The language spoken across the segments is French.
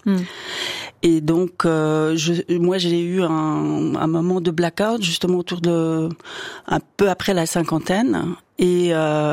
Et donc, moi, j'ai eu un moment de blackout justement un peu après la cinquantaine, et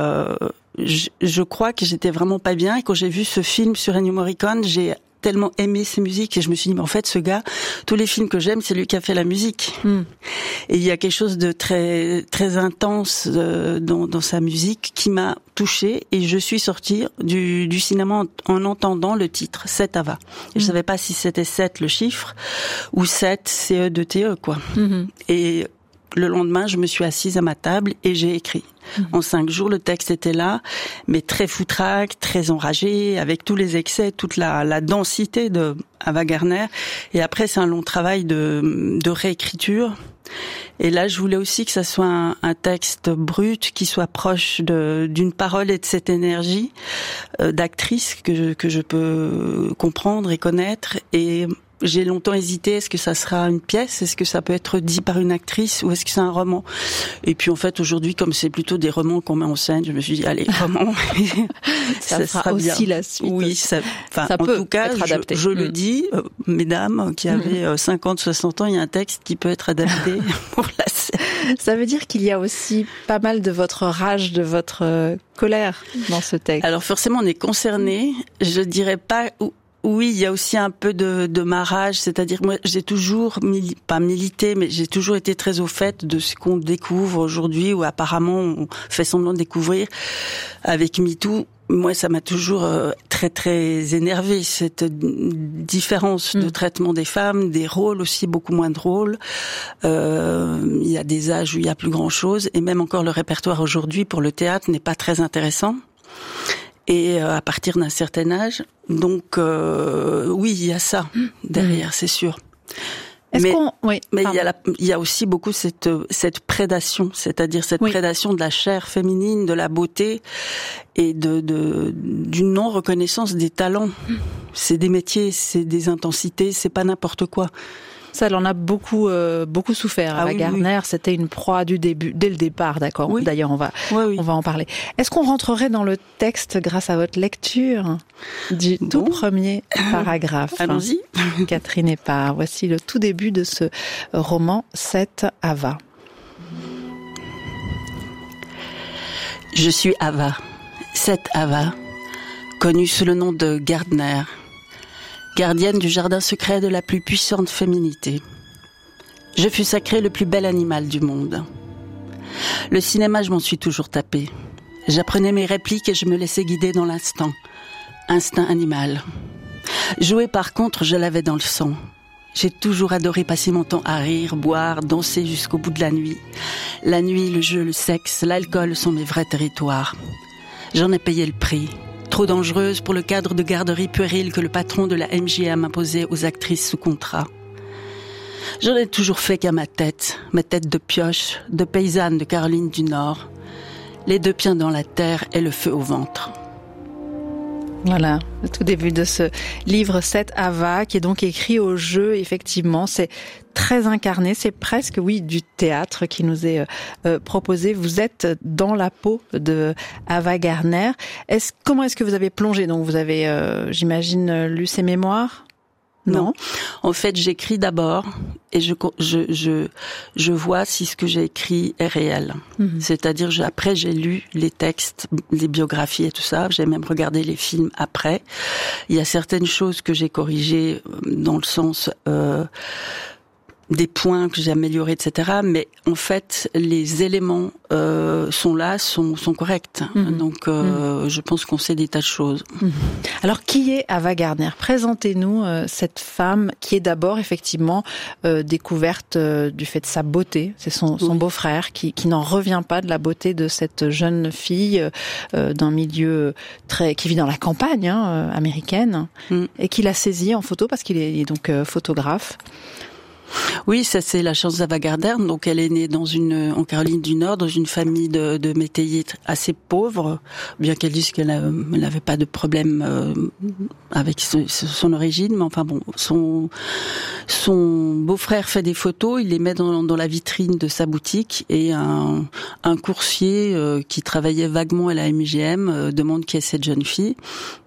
je crois que j'étais vraiment pas bien. Et quand j'ai vu ce film sur Ennio Morricone, j'ai tellement aimé ses musiques, et je me suis dit, mais en fait, ce gars, tous les films que j'aime, c'est lui qui a fait la musique. Et il y a quelque chose de très très intense dans sa musique qui m'a touchée, et je suis sortie du cinéma en entendant le titre 7 Ava. Et je savais pas si c'était 7 le chiffre ou 7 CE2TE quoi. Et le lendemain, je me suis assise à ma table et j'ai écrit. En 5 jours, le texte était là, mais très foutraque, très enragé, avec tous les excès, toute la densité de Ava Gardner. Et après, c'est un long travail de réécriture. Et là, je voulais aussi que ça soit un texte brut, qui soit proche d'une parole et de cette énergie d'actrice que je peux comprendre et connaître. Et j'ai longtemps hésité, est-ce que ça sera une pièce, est-ce que ça peut être dit par une actrice, ou est-ce que c'est un roman? Et puis en fait, aujourd'hui, comme c'est plutôt des romans qu'on met en scène, je me suis dit, allez, roman. ça sera aussi bien. La suite. Oui, ça en peut tout cas, être adapté. Je le dis, mesdames qui avaient 50, 60 ans, il y a un texte qui peut être adapté pour la scène. Ça veut dire qu'il y a aussi pas mal de votre rage, de votre colère dans ce texte. Alors forcément, on est concerné. Je dirais pas... Oui, il y a aussi un peu de ma rage, c'est-à-dire moi j'ai toujours pas milité, mais j'ai toujours été très au fait de ce qu'on découvre aujourd'hui, ou apparemment on fait semblant de découvrir avec MeToo. Moi, ça m'a toujours très très énervé, cette différence de traitement des femmes, des rôles aussi beaucoup moins drôles. Il y a des âges où il y a plus grand chose, et même encore le répertoire aujourd'hui pour le théâtre n'est pas très intéressant. Et à partir d'un certain âge, donc oui, il y a ça derrière, c'est sûr. Mais il y a aussi beaucoup cette prédation, c'est-à-dire cette prédation de la chair féminine, de la beauté et d'une non reconnaissance des talents. C'est des métiers, c'est des intensités, c'est pas n'importe quoi. Ça, elle en a beaucoup souffert. Ava Gardner, c'était une proie dès le départ, d'accord. Oui. D'ailleurs, on va en parler. Est-ce qu'on rentrerait dans le texte grâce à votre lecture du tout premier paragraphe? Allons-y. Catherine Épard, voici le tout début de ce roman 7 Ava. Je suis Ava, 7 Ava, connue sous le nom de Gardner, gardienne du jardin secret de la plus puissante féminité. Je fus sacré le plus bel animal du monde. Le cinéma, je m'en suis toujours tapé. J'apprenais mes répliques et je me laissais guider dans l'instant. Instinct animal. Jouer, par contre, je l'avais dans le sang. J'ai toujours adoré passer mon temps à rire, boire, danser jusqu'au bout de la nuit. La nuit, le jeu, le sexe, l'alcool sont mes vrais territoires. J'en ai payé le prix. Trop dangereuse pour le cadre de garderie puéril que le patron de la MGM imposait aux actrices sous contrat. J'en ai toujours fait qu'à ma tête de pioche, de paysanne de Caroline du Nord, les 2 pieds dans la terre et le feu au ventre. Voilà, le tout début de ce livre 7 Ava, qui est donc écrit au jeu, effectivement, c'est très incarné, c'est presque, du théâtre qui nous est proposé. Vous êtes dans la peau de Ava Gardner. Comment est-ce que vous avez plongé? Donc vous avez, j'imagine, lu ses mémoires? Non. En fait, j'écris d'abord et je vois si ce que j'ai écrit est réel. C'est-à-dire, après, j'ai lu les textes, les biographies et tout ça. J'ai même regardé les films après. Il y a certaines choses que j'ai corrigées dans le sens des points que j'ai améliorés, etc. Mais en fait, les éléments sont là, sont corrects. Donc, je pense qu'on sait des tas de choses. Alors, qui est Ava Gardner? Présentez-nous cette femme qui est d'abord, effectivement, découverte du fait de sa beauté. C'est son beau-frère qui n'en revient pas de la beauté de cette jeune fille d'un milieu qui vit dans la campagne américaine et qui l'a saisie en photo parce qu'il est donc photographe. Oui, ça c'est la chance d'Ava Gardner. Donc elle est née en Caroline du Nord, dans une famille de métayers assez pauvres, bien qu'elle dise qu'elle n'avait pas de problème avec son origine. Mais enfin bon, son beau-frère fait des photos, il les met dans la vitrine de sa boutique, et un coursier qui travaillait vaguement à la MGM demande qui est cette jeune fille.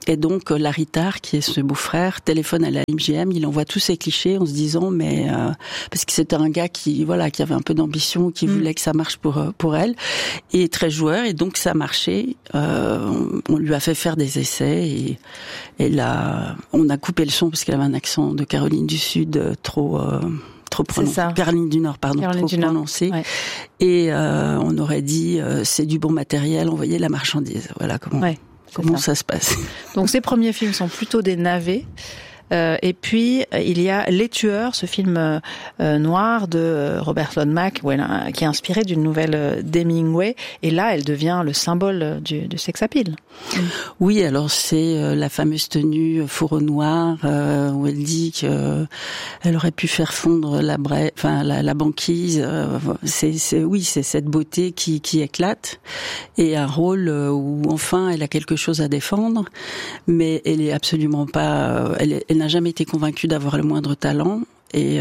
Et donc Larry Tarr, qui est ce beau-frère, téléphone à la MGM, il envoie tous ses clichés en se disant parce que c'était un gars qui avait un peu d'ambition, qui voulait que ça marche pour elle, et très joueur, et donc ça marchait. On lui a fait faire des essais et là on a coupé le son parce qu'elle avait un accent de Caroline du Sud trop prononcé. Caroline du Nord, pardon, Caroline trop prononcé. Ouais. Et on aurait dit c'est du bon matériel, envoyez la marchandise. Voilà comment ça se passe. Donc ces premiers films sont plutôt des navets. Et puis il y a Les Tueurs, ce film noir de Robert Sloan Mack, qui est inspiré d'une nouvelle d'Hemingway. Et là, elle devient le symbole du sex appeal. Oui, alors c'est la fameuse tenue fourreau noir où elle dit que elle aurait pu faire fondre la banquise. C'est cette beauté qui éclate, et un rôle où enfin elle a quelque chose à défendre, mais elle est absolument pas. Elle n'a jamais été convaincue d'avoir le moindre talent, et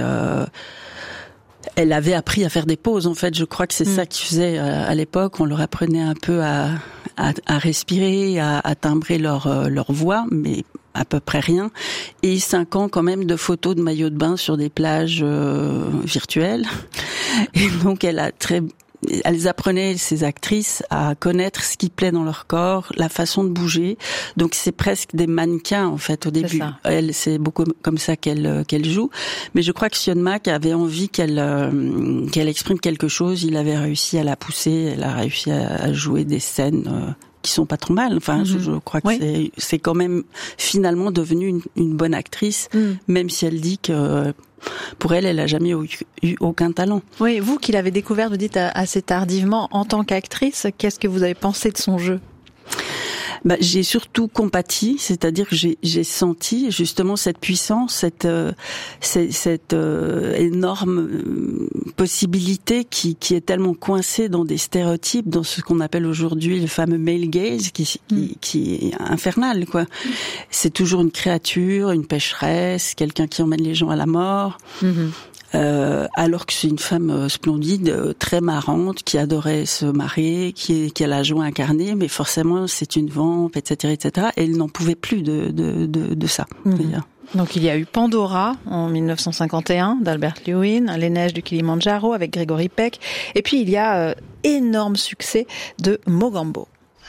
elle avait appris à faire des pauses. En fait, je crois que c'est ça qu'ils faisaient à l'époque. On leur apprenait un peu à respirer, à timbrer leur voix, mais à peu près rien. Et 5 ans quand même de photos de maillots de bain sur des plages virtuelles. Et donc elles apprenaient, ces actrices, à connaître ce qui plaît dans leur corps, la façon de bouger. Donc c'est presque des mannequins en fait au début. C'est beaucoup comme ça qu'elle joue. Mais je crois que Sloan Mack avait envie qu'elle exprime quelque chose. Il avait réussi à la pousser. Elle a réussi à jouer des scènes qui sont pas trop mal. Enfin, je crois que c'est quand même finalement devenu une bonne actrice, même si elle dit que pour elle a jamais eu aucun talent. Oui, vous qui l'avez découvert, vous dites assez tardivement en tant qu'actrice, qu'est-ce que vous avez pensé de son jeu ? J'ai surtout compati, c'est-à-dire que j'ai senti justement cette puissance, cette énorme possibilité qui est tellement coincée dans des stéréotypes, dans ce qu'on appelle aujourd'hui le fameux male gaze, qui est infernal, quoi. C'est toujours une créature, une pécheresse, quelqu'un qui emmène les gens à la mort. Alors que c'est une femme splendide, très marrante, qui adorait se marier, qui a la joie incarnée, mais forcément c'est une vampe, etc., etc. Et elle n'en pouvait plus de ça. Donc il y a eu Pandora en 1951 d'Albert Lewin, Les Neiges du Kilimandjaro avec Gregory Peck, et puis il y a énorme succès de Mogambo.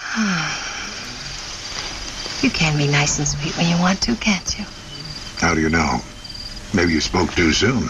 You can be nice and sweet when you want to, can't you? How do you know? Maybe you spoke too soon.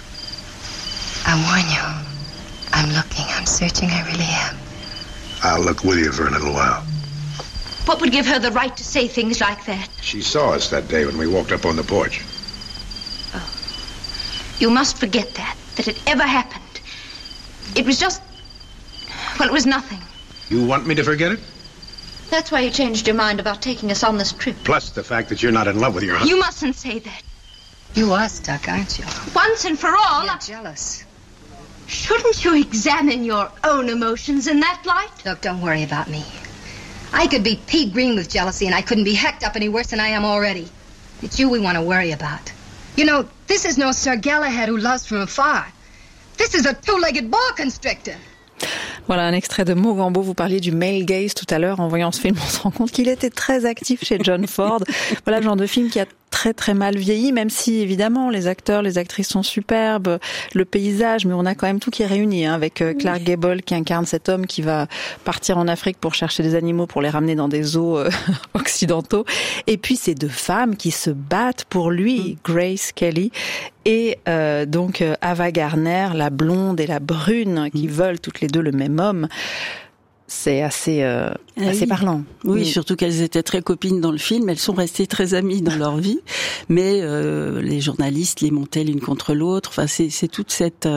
I warn you, I'm looking, I'm searching, I really am. I'll look with you for a little while. What would give her the right to say things like that? She saw us that day when we walked up on the porch. Oh. You must forget that it ever happened. It was just, well, it was nothing. You want me to forget it? That's why you changed your mind about taking us on this trip. Plus the fact that you're not in love with your husband. You mustn't say that. You are stuck, aren't you? Once and for all. You're jealous. Shouldn't you examine your own emotions in that light? Look, don't worry about me. I could be pea green with jealousy, and I couldn't be hecked up any worse than I am already. It's you we want to worry about. You know, this is no Sir Galahad who loves from afar. This is a two-legged boa constrictor. Voilà un extrait de Mogambo. Vous parliez du male gaze tout à l'heure. En voyant ce film, on se rend compte qu'il était très actif chez John Ford. Voilà le genre de film qui a très très mal vieilli, même si évidemment les acteurs, les actrices sont superbes, le paysage, mais on a quand même tout qui est réuni, avec Clark Gable qui incarne cet homme qui va partir en Afrique pour chercher des animaux pour les ramener dans des zoos occidentaux, et puis ces deux femmes qui se battent pour lui, Grace Kelly et donc Ava Gardner, la blonde et la brune, qui veulent toutes les deux le même homme. C'est assez parlant. Oui, surtout qu'elles étaient très copines dans le film. Elles sont restées très amies dans leur vie, mais les journalistes les montaient l'une contre l'autre. Enfin, c'est toute cette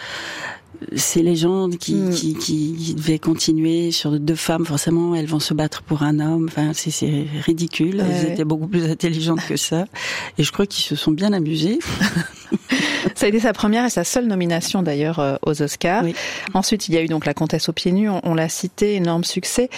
ces légendes qui devaient continuer sur deux femmes. Forcément, elles vont se battre pour un homme. Enfin, c'est ridicule. Elles étaient beaucoup plus intelligentes que ça. Et je crois qu'ils se sont bien amusés. Ça a été sa première et sa seule nomination d'ailleurs aux Oscars. Oui. Ensuite, il y a eu donc La Comtesse aux pieds nus, on l'a cité, énorme succès.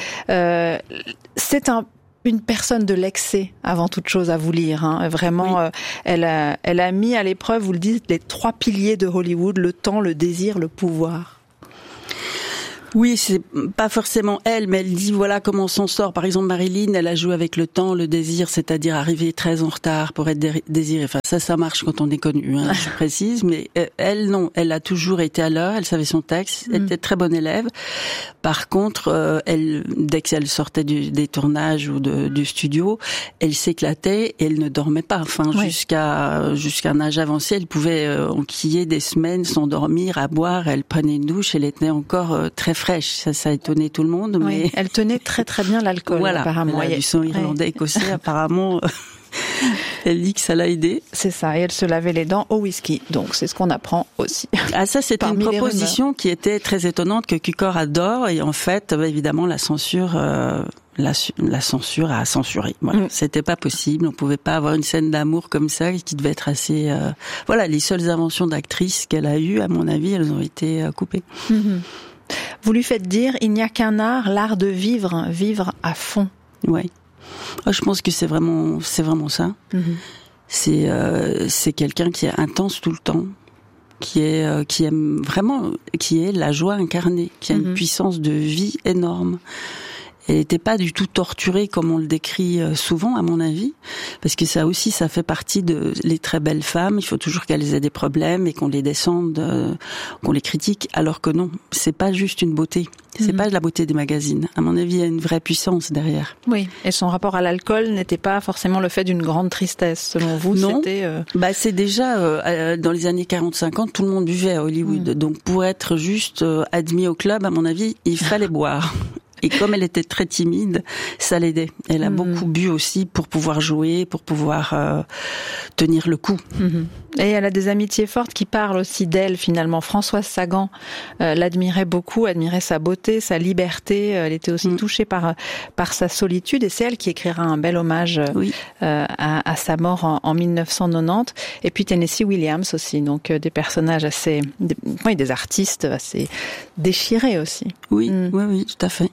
C'est une personne de l'excès avant toute chose à vous lire, hein. Vraiment, oui. Elle a mis à l'épreuve, vous le dites, les 3 piliers de Hollywood: le temps, le désir, le pouvoir. Oui, c'est pas forcément elle, mais elle dit voilà comment on s'en sort. Par exemple, Marilyn, elle a joué avec le temps, le désir, c'est-à-dire arriver très en retard pour être désirée. Enfin, ça marche quand on est connu, hein, je précise. Mais elle, non, elle a toujours été à l'heure, elle savait son texte, elle était très bonne élève. Par contre, elle, dès qu'elle sortait des tournages ou du studio, elle s'éclatait et elle ne dormait pas. Enfin, jusqu'à un âge avancé, elle pouvait enquiller des semaines sans dormir, à boire. Elle prenait une douche, elle était encore très fraîche. Ça a étonné tout le monde. Oui, mais elle tenait très très bien l'alcool, voilà, apparemment. Elle a du sang irlandais, écossais, apparemment. Elle dit que ça l'a aidée. C'est ça, et elle se lavait les dents au whisky. Donc c'est ce qu'on apprend aussi. Ah, ça, c'était une proposition qui était très étonnante, que Cukor adore. Et en fait, évidemment, la censure a censuré. Voilà. C'était pas possible. On pouvait pas avoir une scène d'amour comme ça qui devait être assez... Voilà, les seules inventions d'actrice qu'elle a eues, à mon avis, elles ont été coupées. Vous lui faites dire, il n'y a qu'un art, l'art de vivre à fond. Oui. Je pense que c'est vraiment ça. C'est quelqu'un qui est intense tout le temps, qui aime vraiment, qui est la joie incarnée, qui a une puissance de vie énorme. Elle n'était pas du tout torturée comme on le décrit souvent, à mon avis, parce que ça aussi, ça fait partie de les très belles femmes. Il faut toujours qu'elles aient des problèmes et qu'on les descende, qu'on les critique, alors que non, c'est pas juste une beauté. C'est pas de la beauté des magazines. À mon avis, il y a une vraie puissance derrière. Oui, et son rapport à l'alcool n'était pas forcément le fait d'une grande tristesse. Selon vous, non. C'était... c'est déjà, dans les années 40-50, tout le monde buvait à Hollywood. Donc pour être juste admis au club, à mon avis, il fallait boire. Et comme elle était très timide, ça l'aidait. Elle a beaucoup bu aussi pour pouvoir jouer, pour pouvoir tenir le coup. Et elle a des amitiés fortes qui parlent aussi d'elle, finalement. Françoise Sagan l'admirait beaucoup, admirait sa beauté, sa liberté. Elle était aussi touchée par sa solitude. Et c'est elle qui écrira un bel hommage à sa mort en 1990. Et puis Tennessee Williams aussi. Donc des personnages des artistes assez déchirés aussi. Oui, tout à fait.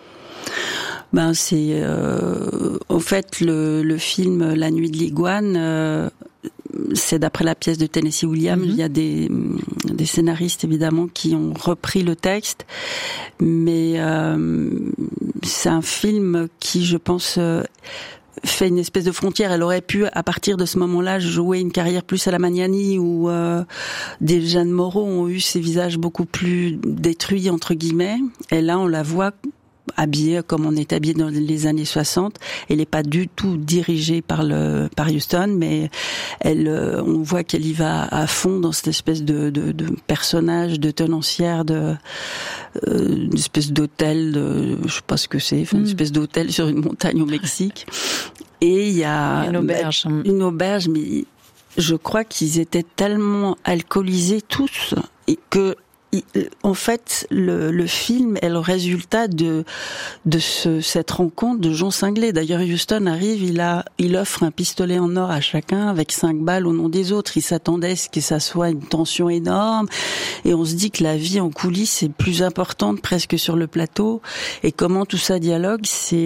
C'est en fait le film La Nuit de l'Iguane, c'est d'après la pièce de Tennessee Williams. Il y a des scénaristes évidemment qui ont repris le texte, mais c'est un film qui, je pense, fait une espèce de frontière. Elle aurait pu, à partir de ce moment-là, jouer une carrière plus à la Magnani, où des Jeanne Moreau ont eu ces visages beaucoup plus détruits, entre guillemets, et là on la voit habillée comme on est habillé dans les années 60. Elle n'est pas du tout dirigée par Huston, mais on voit qu'elle y va à fond dans cette espèce de personnage, de tenancière, une espèce d'hôtel, je sais pas ce que c'est, une espèce d'hôtel sur une montagne au Mexique. Et il y a une auberge, mais je crois qu'ils étaient tellement alcoolisés tous et que en fait, le film est le résultat de cette rencontre de Jean Singlet. D'ailleurs, Huston arrive, il offre un pistolet en or à chacun avec 5 balles au nom des autres. Il s'attendait à ce que ça soit une tension énorme. Et on se dit que la vie en coulisses est plus importante presque sur le plateau. Et comment tout ça dialogue,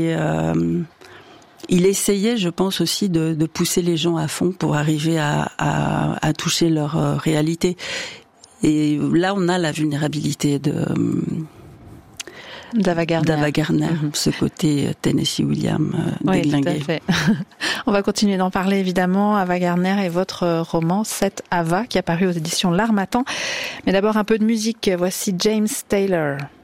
il essayait, je pense aussi, de pousser les gens à fond pour arriver à toucher leur réalité. Et là, on a la vulnérabilité d'Ava Gardner, ce côté Tennessee Williams déglingué. Tout à fait. On va continuer d'en parler, évidemment. Ava Gardner et votre roman 7 Ava, qui a paru aux éditions L'Harmattan. Mais d'abord, un peu de musique. Voici James Taylor.